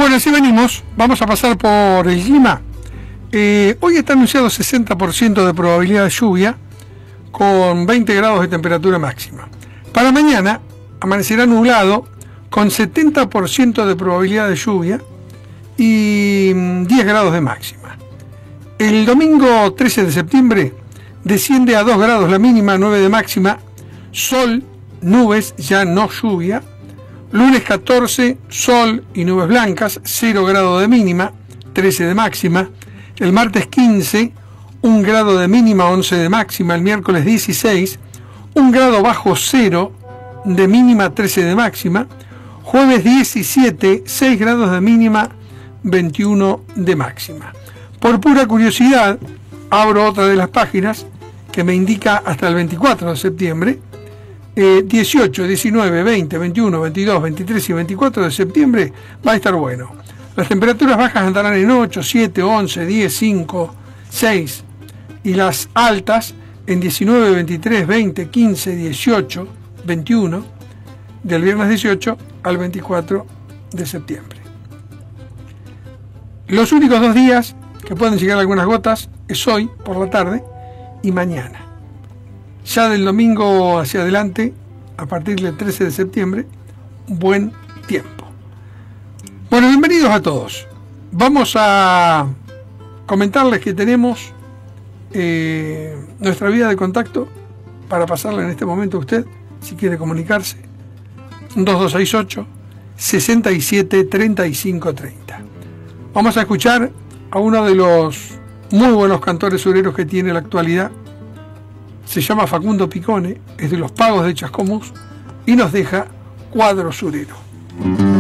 Bueno, así venimos. Vamos a pasar por el clima. Hoy está anunciado 60% de probabilidad de lluvia con 20 grados de temperatura máxima. Para mañana amanecerá nublado con 70% de probabilidad de lluvia y 10 grados de máxima. El domingo 13 de septiembre desciende a 2 grados la mínima, 9 de máxima, sol, nubes, ya no lluvia. Lunes 14, sol y nubes blancas, 0 grado de mínima, 13 de máxima. El martes 15, 1 grado de mínima, 11 de máxima. El miércoles 16, 1 grado bajo cero de mínima, 13 de máxima. Jueves 17, 6 grados de mínima, 21 de máxima. Por pura curiosidad, abro otra de las páginas que me indica hasta el 24 de septiembre. 18, 19, 20, 21, 22, 23 y 24 de septiembre va a estar bueno. Las temperaturas bajas andarán en 8, 7, 11, 10, 5, 6 y las altas en 19, 23, 20, 15, 18, 21 del viernes 18 al 24 de septiembre. Los únicos 2 días que pueden llegar algunas gotas es hoy por la tarde y mañana. Ya del domingo hacia adelante, a partir del 13 de septiembre, buen tiempo. Bueno, bienvenidos a todos. Vamos a comentarles que tenemos nuestra vía de contacto para pasarle en este momento a usted, si quiere comunicarse, 2268 67 35 30. Vamos a escuchar a uno de los muy buenos cantores sureros que tiene la actualidad. Se llama Facundo Picone, es de los Pagos de Chascomús y nos deja Cuadro Surero.